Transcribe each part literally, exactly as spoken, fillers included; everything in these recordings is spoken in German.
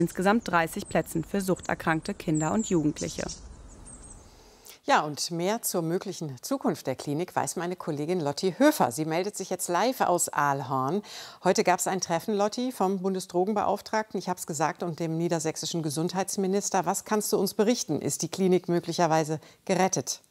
insgesamt dreißig Plätzen für suchterkrankte Kinder und Jugendliche. Ja, und mehr zur möglichen Zukunft der Klinik weiß meine Kollegin Lotti Höfer. Sie meldet sich jetzt live aus Aalhorn. Heute gab es ein Treffen, Lotti, vom Bundesdrogenbeauftragten, ich habe es gesagt, und dem niedersächsischen Gesundheitsminister. Was kannst du uns berichten? Ist die Klinik möglicherweise gerettet?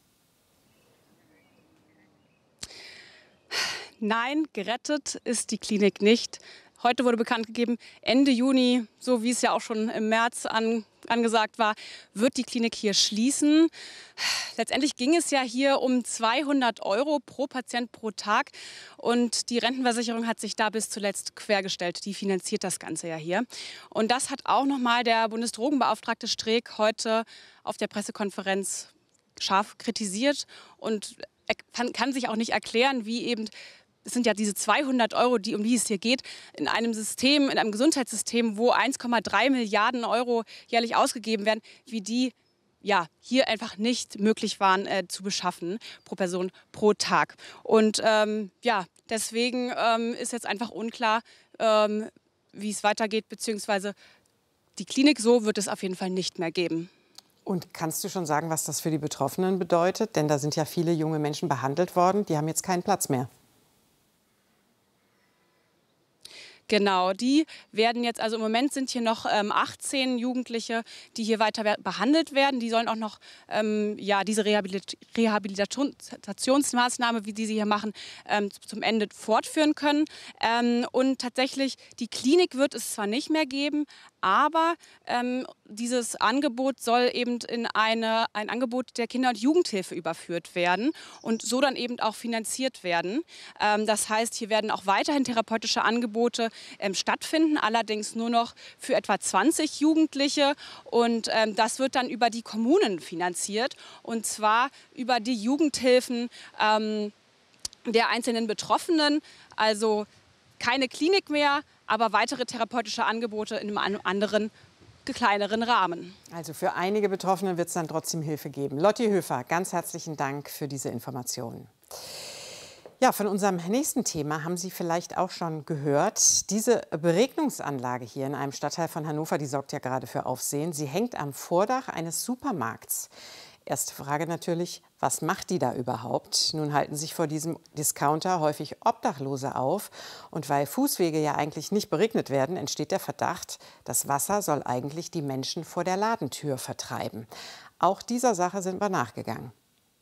Nein, gerettet ist die Klinik nicht. Heute wurde bekannt gegeben, Ende Juni, so wie es ja auch schon im März an, angesagt war, wird die Klinik hier schließen. Letztendlich ging es ja hier um zweihundert Euro pro Patient pro Tag. Und die Rentenversicherung hat sich da bis zuletzt quergestellt. Die finanziert das Ganze ja hier. Und das hat auch nochmal der Bundesdrogenbeauftragte Streeck heute auf der Pressekonferenz scharf kritisiert. Und er kann sich auch nicht erklären, wie eben... Es sind ja diese zweihundert Euro, die, um die es hier geht, in einem System, in einem Gesundheitssystem, wo eins Komma drei Milliarden Euro jährlich ausgegeben werden, wie die ja, hier einfach nicht möglich waren äh, zu beschaffen pro Person pro Tag. Und ähm, ja, deswegen ähm, ist jetzt einfach unklar, ähm, wie es weitergeht, beziehungsweise die Klinik so wird es auf jeden Fall nicht mehr geben. Und kannst du schon sagen, was das für die Betroffenen bedeutet? Denn da sind ja viele junge Menschen behandelt worden, die haben jetzt keinen Platz mehr. Genau, die werden jetzt, also im Moment sind hier noch ähm, achtzehn Jugendliche, die hier weiter behandelt werden. Die sollen auch noch ähm, ja, diese Rehabilit Rehabilitationsmaßnahme, wie die sie hier machen, ähm, zum Ende fortführen können. Ähm, und tatsächlich, die Klinik wird es zwar nicht mehr geben, aber ähm, dieses Angebot soll eben in eine, ein Angebot der Kinder- und Jugendhilfe überführt werden und so dann eben auch finanziert werden. Ähm, das heißt, hier werden auch weiterhin therapeutische Angebote ähm, stattfinden, allerdings nur noch für etwa zwanzig Jugendliche. Und ähm, das wird dann über die Kommunen finanziert, und zwar über die Jugendhilfen ähm, der einzelnen Betroffenen. Also keine Klinik mehr, aber weitere therapeutische Angebote in einem anderen, kleineren Rahmen. Also für einige Betroffene wird es dann trotzdem Hilfe geben. Lotti Höfer, ganz herzlichen Dank für diese Informationen. Ja, von unserem nächsten Thema haben Sie vielleicht auch schon gehört. Diese Beregnungsanlage hier in einem Stadtteil von Hannover, die sorgt ja gerade für Aufsehen. Sie hängt am Vordach eines Supermarkts. Erste Frage natürlich, was macht die da überhaupt? Nun halten sich vor diesem Discounter häufig Obdachlose auf. Und weil Fußwege ja eigentlich nicht beregnet werden, entsteht der Verdacht, das Wasser soll eigentlich die Menschen vor der Ladentür vertreiben. Auch dieser Sache sind wir nachgegangen.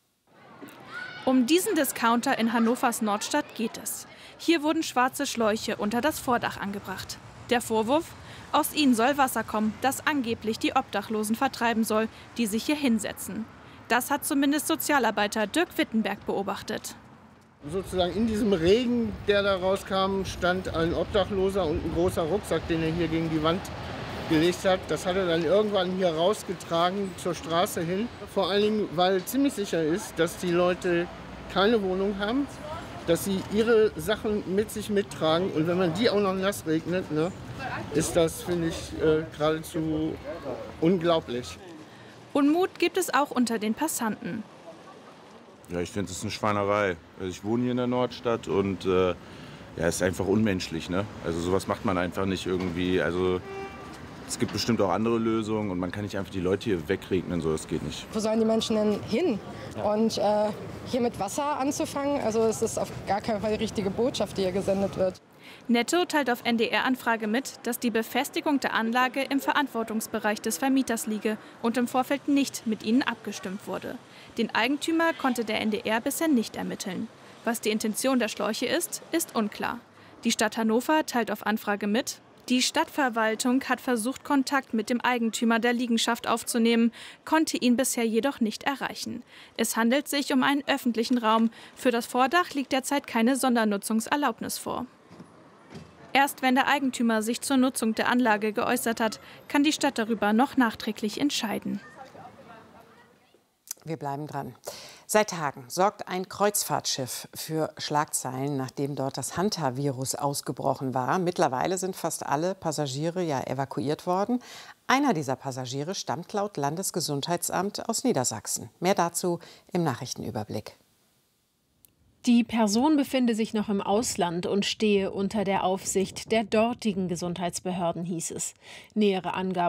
Um diesen Discounter in Hannovers Nordstadt geht es. Hier wurden schwarze Schläuche unter das Vordach angebracht. Der Vorwurf? Aus ihnen soll Wasser kommen, das angeblich die Obdachlosen vertreiben soll, die sich hier hinsetzen. Das hat zumindest Sozialarbeiter Dirk Wittenberg beobachtet. Sozusagen in diesem Regen, der da rauskam, stand ein Obdachloser und ein großer Rucksack, den er hier gegen die Wand gelegt hat. Das hat er dann irgendwann hier rausgetragen zur Straße hin. Vor allen Dingen, weil ziemlich sicher ist, dass die Leute keine Wohnung haben, dass sie ihre Sachen mit sich mittragen. Und wenn man die auch noch nass regnet, ne, ist das, finde ich, äh, geradezu unglaublich. Unmut gibt es auch unter den Passanten. Ja, ich finde es eine Schweinerei. Also ich wohne hier in der Nordstadt und äh, ja, es ist einfach unmenschlich. Ne? Also sowas macht man einfach nicht irgendwie. Also es gibt bestimmt auch andere Lösungen und man kann nicht einfach die Leute hier wegregnen, so, das geht nicht. Wo sollen die Menschen denn hin? Ja. Und äh, hier mit Wasser anzufangen, also es ist auf gar keinen Fall die richtige Botschaft, die hier gesendet wird. Netto teilt auf N D R-Anfrage mit, dass die Befestigung der Anlage im Verantwortungsbereich des Vermieters liege und im Vorfeld nicht mit ihnen abgestimmt wurde. Den Eigentümer konnte der N D R bisher nicht ermitteln. Was die Intention der Schläuche ist, ist unklar. Die Stadt Hannover teilt auf Anfrage mit, die Stadtverwaltung hat versucht, Kontakt mit dem Eigentümer der Liegenschaft aufzunehmen, konnte ihn bisher jedoch nicht erreichen. Es handelt sich um einen öffentlichen Raum. Für das Vordach liegt derzeit keine Sondernutzungserlaubnis vor. Erst wenn der Eigentümer sich zur Nutzung der Anlage geäußert hat, kann die Stadt darüber noch nachträglich entscheiden. Wir bleiben dran. Seit Tagen sorgt ein Kreuzfahrtschiff für Schlagzeilen, nachdem dort das Hantavirus ausgebrochen war. Mittlerweile sind fast alle Passagiere ja evakuiert worden. Einer dieser Passagiere stammt laut Landesgesundheitsamt aus Niedersachsen. Mehr dazu im Nachrichtenüberblick. Die Person befinde sich noch im Ausland und stehe unter der Aufsicht der dortigen Gesundheitsbehörden, hieß es. Nähere Angaben